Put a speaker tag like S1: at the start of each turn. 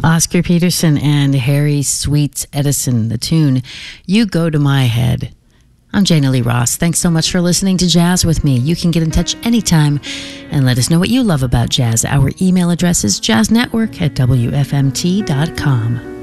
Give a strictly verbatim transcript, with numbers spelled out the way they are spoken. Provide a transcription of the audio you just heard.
S1: Oscar Peterson and Harry Sweets Edison, the tune, You Go to My Head. I'm Jana Lee Ross. Thanks so much for listening to Jazz with me. You can get in touch anytime and let us know what you love about jazz. Our email address is jazznetwork at w f m t dot com.